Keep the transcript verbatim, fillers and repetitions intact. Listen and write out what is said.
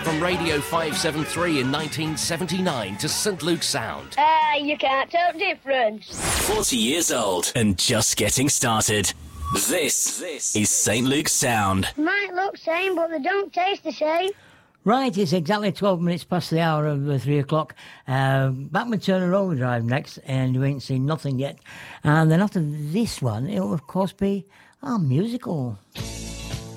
from Radio five seventy-three in nineteen seventy-nine to Saint Luke's Sound. Ah, uh, you can't tell the difference. forty years old and just getting started. This, this is Saint Luke's Sound. Might look same, but they don't taste the same. Right, it's exactly twelve minutes past the hour of uh, three o'clock. Uh, Bachman Turner Overdrive next, and you ain't seen nothing yet. And then after this one, it'll of course be our musical.